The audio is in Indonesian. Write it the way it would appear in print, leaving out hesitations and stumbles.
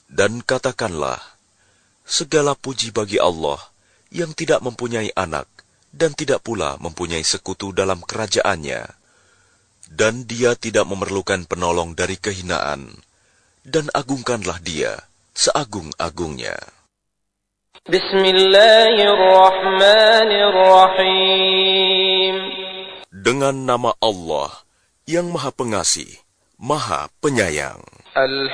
Dan katakanlah, segala puji bagi Allah yang tidak mempunyai anak dan tidak pula mempunyai sekutu dalam kerajaannya. Dan dia tidak memerlukan penolong dari kehinaan. Dan agungkanlah dia seagung-agungnya. Bismillahirrahmanirrahim. Dengan nama Allah yang Maha Pengasih, Maha Penyayang.